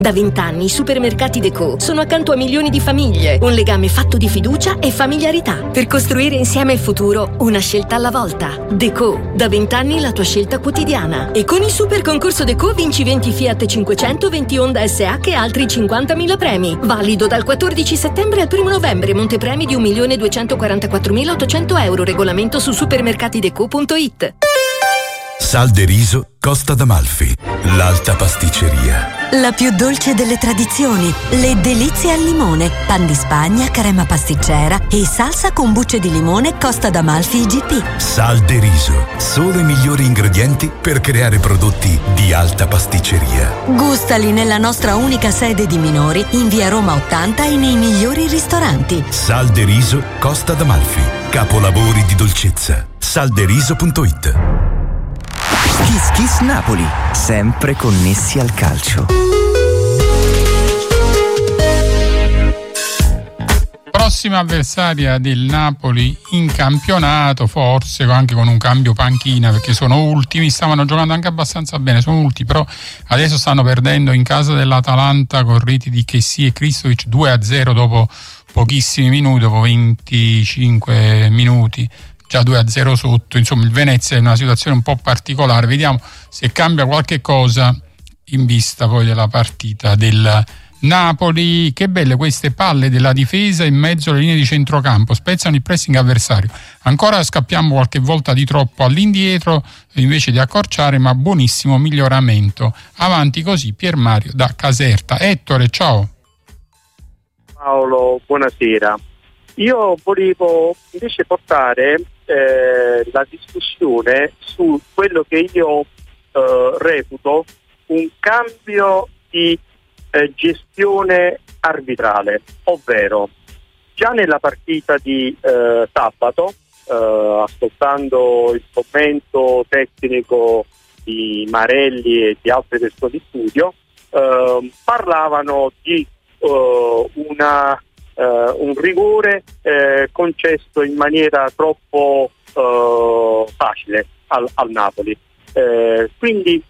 Da 20 anni i supermercati Deco sono accanto a milioni di famiglie, un legame fatto di fiducia e familiarità, per costruire insieme il futuro, una scelta alla volta. Deco, da 20 anni la tua scelta quotidiana. E con il super concorso Deco vinci 20 Fiat 500, 20 Honda SH e altri 50.000 premi. Valido dal 14 settembre al 1 novembre, montepremi di 1.244.800 euro, regolamento su supermercatideco.it. Sal de riso Costa d'Amalfi, l'alta pasticceria. La più dolce delle tradizioni, le delizie al limone, pan di Spagna, crema pasticcera e salsa con bucce di limone Costa d'Amalfi IGP. Sal de riso, solo i migliori ingredienti per creare prodotti di alta pasticceria. Gustali nella nostra unica sede di Minori, in via Roma 80 e nei migliori ristoranti. Sal de riso Costa d'Amalfi, capolavori di dolcezza. Salderiso.it. Kiss Kiss Napoli, sempre connessi al calcio. Prossima avversaria del Napoli in campionato, forse anche con un cambio panchina, perché sono ultimi, stavano giocando anche abbastanza bene, sono ultimi, però adesso stanno perdendo in casa dell'Atalanta con reti di Chessy e Kristovic 2-0 dopo pochissimi minuti, dopo 25 minuti. Già 2-0 sotto, insomma il Venezia è in una situazione un po' particolare, vediamo se cambia qualche cosa in vista poi della partita del Napoli. Che belle queste palle della difesa in mezzo alle linee di centrocampo, spezzano il pressing avversario, ancora scappiamo qualche volta di troppo all'indietro invece di accorciare, ma buonissimo miglioramento, avanti così Pier Mario da Caserta. Ettore, ciao. Paolo, buonasera. Io volevo invece portare la discussione su quello che io reputo un cambio di gestione arbitrale, ovvero già nella partita di sabato, ascoltando il commento tecnico di Marelli e di altri persone di studio, parlavano di un rigore concesso in maniera troppo facile al Napoli. Quindi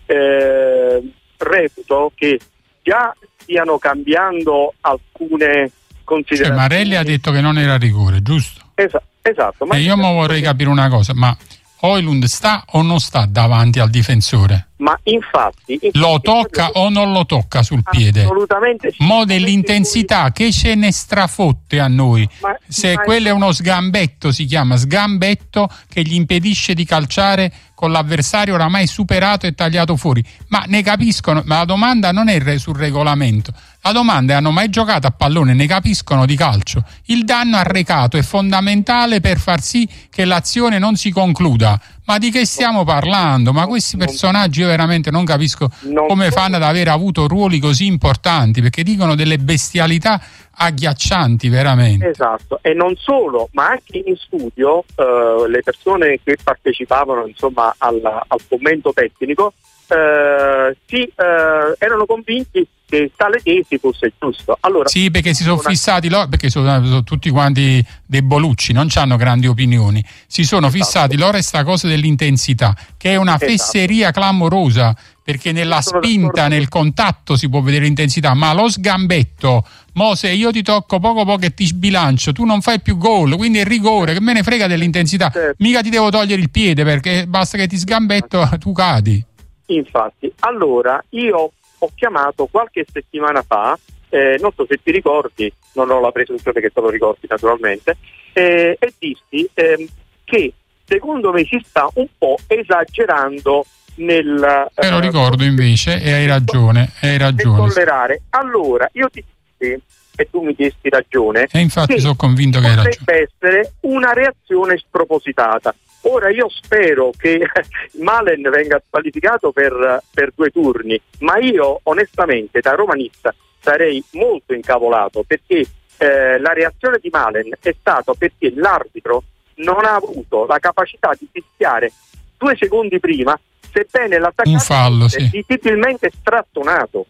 reputo che già stiano cambiando alcune considerazioni. Marelli ha detto che non era rigore, giusto? Esatto. Ma io vorrei capire una cosa, ma Højlund sta o non sta davanti al difensore? Ma infatti lo tocca o non lo tocca sul piede? Assolutamente sì. Mo dell'intensità che ce ne strafotte a noi, se quello è uno sgambetto, si chiama sgambetto, che gli impedisce di calciare con l'avversario oramai superato e tagliato fuori. Ma ne capiscono, ma la domanda non è sul regolamento, la domanda è: hanno mai giocato a pallone, ne capiscono di calcio? Il danno arrecato è fondamentale per far sì che l'azione non si concluda. Ma di che stiamo parlando? Ma questi personaggi io veramente non capisco come fanno ad aver avuto ruoli così importanti, perché dicono delle bestialità agghiaccianti veramente. Esatto, e non solo, ma anche in studio le persone che partecipavano insomma al commento tecnico erano convinti che tale tesi fosse giusto. Allora, sì, perché si sono fissati loro, perché sono tutti quanti debolucci, non hanno grandi opinioni, si sono fissati loro e sta cosa dell'intensità, che è una fesseria clamorosa, perché nella spinta, nel contatto si può vedere l'intensità, ma lo sgambetto, mo se io ti tocco poco e ti sbilancio, tu non fai più gol, quindi è rigore, che me ne frega dell'intensità, mica ti devo togliere il piede, perché basta che ti sgambetto tu cadi. Infatti, allora io ho chiamato qualche settimana fa, non so se ti ricordi, non ho la presunzione che te lo ricordi naturalmente, e dissi che secondo me si sta un po' esagerando nel... Me lo ricordo invece e hai ragione. Tollerare. Allora, io ti dissi, e tu mi diesti ragione, e infatti sono convinto che hai ragione. Potrebbe essere una reazione spropositata. Ora io spero che Malen venga squalificato per 2 turni, ma io onestamente da romanista sarei molto incavolato, perché la reazione di Malen è stata perché l'arbitro non ha avuto la capacità di fischiare 2 secondi prima, sebbene l'attaccante un fallo, sì, visibilmente strattonato.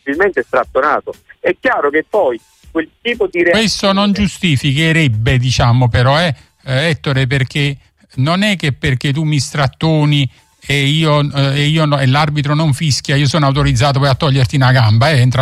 È chiaro che poi quel tipo di reazione... Questo non giustificherebbe, diciamo, però Ettore, perché non è che perché tu mi strattoni e l'arbitro non fischia, io sono autorizzato poi a toglierti una gamba, entra